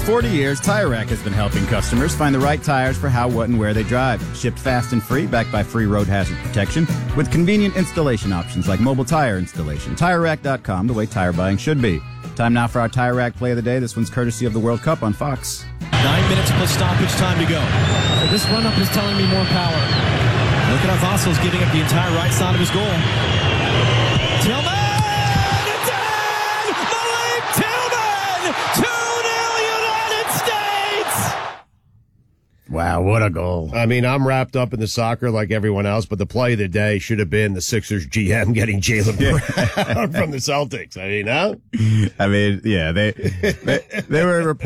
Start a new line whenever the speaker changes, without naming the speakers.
40 years, Tire Rack has been helping customers find the right tires for how, what, and where they drive. Shipped fast and free, backed by free road hazard protection, with convenient installation options like mobile tire installation. TireRack.com, the way tire buying should be. Time now for our Tire Rack play of the day. This one's courtesy of the World Cup on Fox.
9 minutes plus stoppage time to go.
So this run-up is telling me more power.
Look at how Vassal's giving up the entire right side of his goal. Tillman! It's in! Malik Tillman! 2-0 United States!
Wow, what a goal.
I mean, I'm wrapped up in the soccer like everyone else, but the play of the day should have been the Sixers GM getting Jaylen Brown from the Celtics. I mean, huh?
I mean, yeah, they were